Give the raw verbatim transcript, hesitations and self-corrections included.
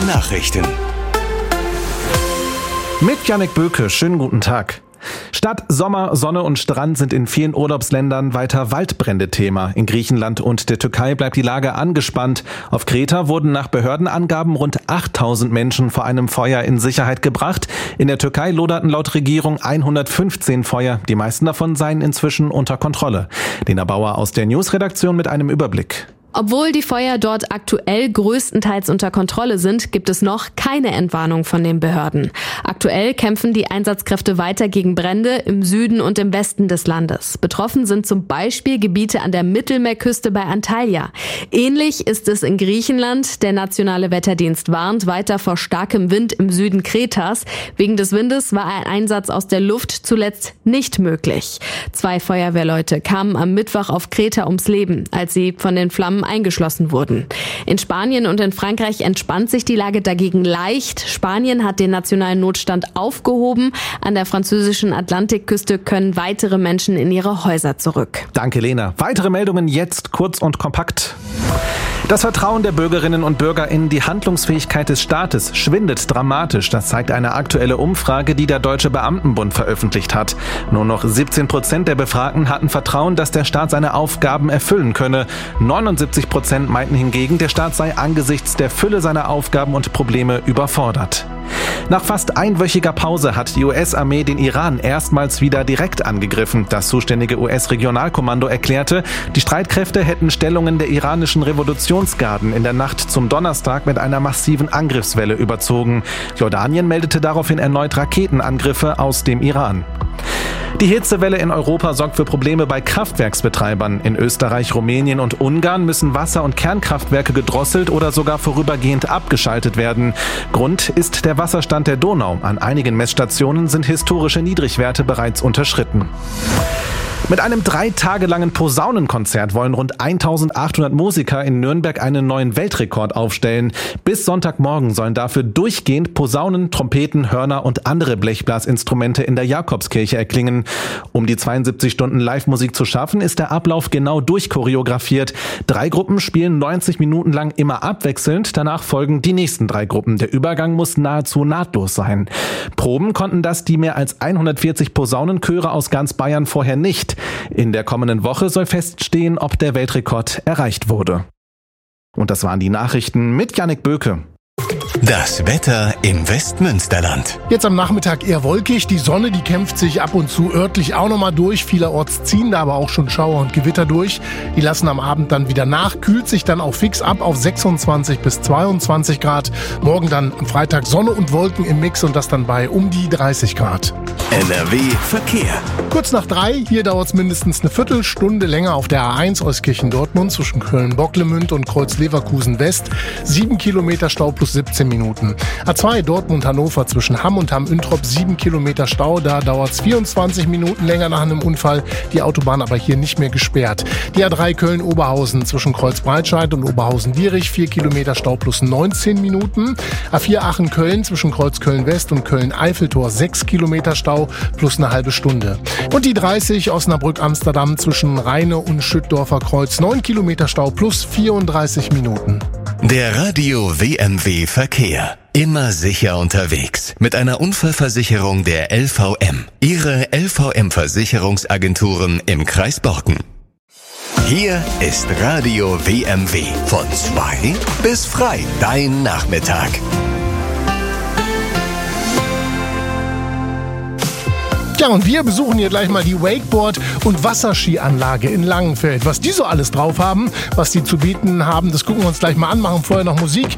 Nachrichten. Mit Jannik Böke, schönen guten Tag. Statt Sommer, Sonne und Strand sind in vielen Urlaubsländern weiter Waldbrände Thema. In Griechenland und der Türkei bleibt die Lage angespannt. Auf Kreta wurden nach Behördenangaben rund achttausend Menschen vor einem Feuer in Sicherheit gebracht. In der Türkei loderten laut Regierung hundertfünfzehn Feuer. Die meisten davon seien inzwischen unter Kontrolle. Lena Bauer aus der Newsredaktion mit einem Überblick. Obwohl die Feuer dort aktuell größtenteils unter Kontrolle sind, gibt es noch keine Entwarnung von den Behörden. Aktuell kämpfen die Einsatzkräfte weiter gegen Brände im Süden und im Westen des Landes. Betroffen sind zum Beispiel Gebiete an der Mittelmeerküste bei Antalya. Ähnlich ist es in Griechenland. Der nationale Wetterdienst warnt weiter vor starkem Wind im Süden Kretas. Wegen des Windes war ein Einsatz aus der Luft zuletzt nicht möglich. Zwei Feuerwehrleute kamen am Mittwoch auf Kreta ums Leben, als sie von den Flammen eingeschlossen wurden. In Spanien und in Frankreich entspannt sich die Lage dagegen leicht. Spanien hat den nationalen Notstand aufgehoben. An der französischen Atlantikküste können weitere Menschen in ihre Häuser zurück. Danke, Lena. Weitere Meldungen jetzt kurz und kompakt. Das Vertrauen der Bürgerinnen und Bürger in die Handlungsfähigkeit des Staates schwindet dramatisch. Das zeigt eine aktuelle Umfrage, die der Deutsche Beamtenbund veröffentlicht hat. Nur noch siebzehn Prozent der Befragten hatten Vertrauen, dass der Staat seine Aufgaben erfüllen könne. neunundsiebzig Prozent meinten hingegen, der Staat sei angesichts der Fülle seiner Aufgaben und Probleme überfordert. Nach fast einwöchiger Pause hat die U S-Armee den Iran erstmals wieder direkt angegriffen. Das zuständige U S-Regionalkommando erklärte, die Streitkräfte hätten Stellungen der iranischen Revolutionsgarden in der Nacht zum Donnerstag mit einer massiven Angriffswelle überzogen. Jordanien meldete daraufhin erneut Raketenangriffe aus dem Iran. Die Hitzewelle in Europa sorgt für Probleme bei Kraftwerksbetreibern. In Österreich, Rumänien und Ungarn müssen Wasser- und Kernkraftwerke gedrosselt oder sogar vorübergehend abgeschaltet werden. Grund ist der Wasserstand der Donau. An einigen Messstationen sind historische Niedrigwerte bereits unterschritten. Mit einem drei Tage langen Posaunenkonzert wollen rund eintausendachthundert Musiker in Nürnberg einen neuen Weltrekord aufstellen. Bis Sonntagmorgen sollen dafür durchgehend Posaunen, Trompeten, Hörner und andere Blechblasinstrumente in der Jakobskirche erklingen. Um die zweiundsiebzig Stunden Live-Musik zu schaffen, ist der Ablauf genau durchchoreografiert. Drei Gruppen spielen neunzig Minuten lang immer abwechselnd. Danach folgen die nächsten drei Gruppen. Der Übergang muss nahezu nahtlos sein. Proben konnten das die mehr als hundertvierzig Posaunenchöre aus ganz Bayern vorher nicht. In der kommenden Woche soll feststehen, ob der Weltrekord erreicht wurde. Und das waren die Nachrichten mit Jannik Böke. Das Wetter im Westmünsterland. Jetzt am Nachmittag eher wolkig. Die Sonne, die kämpft sich ab und zu örtlich auch nochmal durch. Vielerorts ziehen da aber auch schon Schauer und Gewitter durch. Die lassen am Abend dann wieder nach. Kühlt sich dann auch fix ab auf sechsundzwanzig bis zweiundzwanzig Grad. Morgen dann am Freitag Sonne und Wolken im Mix und das dann bei um die dreißig Grad. N R W Verkehr. Kurz nach drei, hier dauert es mindestens eine Viertelstunde länger auf der A eins Euskirchen-Dortmund zwischen Köln-Bocklemünd und Kreuz-Leverkusen-West. Sieben Kilometer Stau plus siebzehn Minuten. A zwei Dortmund-Hannover zwischen Hamm und Hamm-Üntrop, sieben Kilometer Stau. Da dauert es vierundzwanzig Minuten länger nach einem Unfall. Die Autobahn aber hier nicht mehr gesperrt. Die A drei Köln-Oberhausen zwischen Kreuz-Breitscheid und Oberhausen-Dierich, vier Kilometer Stau plus neunzehn Minuten. A vier Aachen-Köln zwischen Kreuz-Köln-West und Köln-Eiffeltor, sechs Kilometer Stau plus eine halbe Stunde. Und die dreißig Osnabrück-Amsterdam zwischen Rheine und Schüttdorfer Kreuz, neun Kilometer Stau plus vierunddreißig Minuten. Der Radio W M W Verkehr. Immer sicher unterwegs. Mit einer Unfallversicherung der L V M. Ihre L V M-Versicherungsagenturen im Kreis Borken. Hier ist Radio W M W. Von zwei bis frei. Dein Nachmittag. Ja, und wir besuchen hier gleich mal die Wakeboard- und Wasserskianlage in Langenfeld. Was die so alles drauf haben, was die zu bieten haben, das gucken wir uns gleich mal an, machen vorher noch Musik.